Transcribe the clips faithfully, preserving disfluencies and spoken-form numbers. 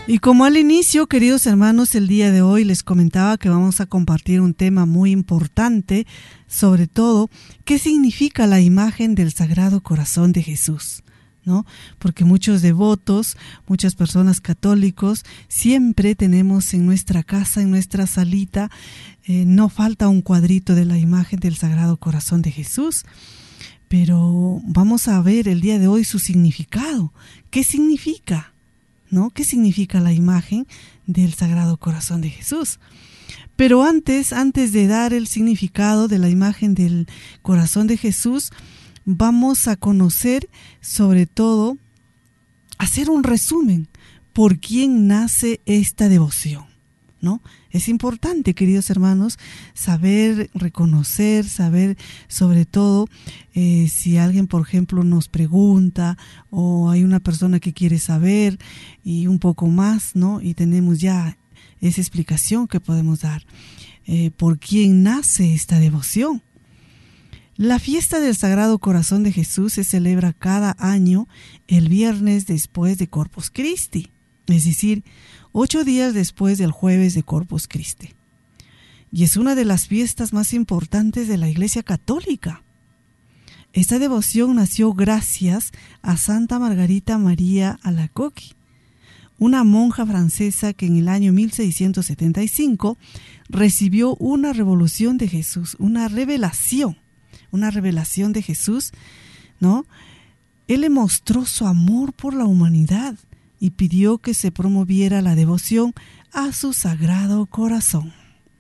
Y como al inicio, queridos hermanos, el día de hoy les comentaba que vamos a compartir un tema muy importante, sobre todo, ¿qué significa la imagen del Sagrado Corazón de Jesús? ¿No? Porque muchos devotos, muchas personas católicos, siempre tenemos en nuestra casa, en nuestra salita, eh, no falta un cuadrito de la imagen del Sagrado Corazón de Jesús. Pero vamos a ver el día de hoy su significado. ¿Qué significa? ¿No? ¿Qué significa la imagen del Sagrado Corazón de Jesús? Pero antes, antes de dar el significado de la imagen del Corazón de Jesús, vamos a conocer, sobre todo, hacer un resumen por quién nace esta devoción, ¿no? Es importante, queridos hermanos, saber reconocer, saber sobre todo eh, si alguien, por ejemplo, nos pregunta o hay una persona que quiere saber y un poco más, ¿no? Y tenemos ya esa explicación que podemos dar. Eh, ¿Por quién nace esta devoción? La fiesta del Sagrado Corazón de Jesús se celebra cada año el viernes después de Corpus Christi, es decir, ocho días después del jueves de Corpus Christi. Y es una de las fiestas más importantes de la Iglesia Católica. Esta devoción nació gracias a Santa Margarita María Alacoque, una monja francesa que en el año mil seiscientos setenta y cinco recibió una revolución de Jesús, una revelación, una revelación de Jesús, ¿no? Él le mostró su amor por la humanidad y pidió que se promoviera la devoción a su Sagrado Corazón.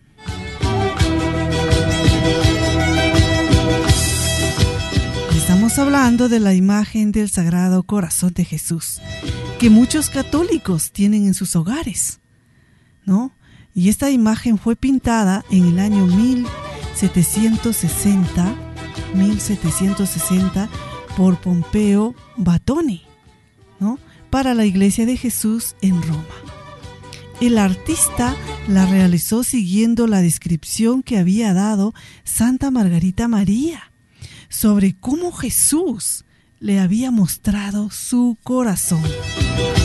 Estamos hablando de la imagen del Sagrado Corazón de Jesús, que muchos católicos tienen en sus hogares, ¿no? Y esta imagen fue pintada en el año mil setecientos sesenta, mil setecientos sesenta por Pompeo Batoni, ¿no? Para la Iglesia de Jesús en Roma. El artista la realizó siguiendo la descripción que había dado Santa Margarita María sobre cómo Jesús le había mostrado su corazón.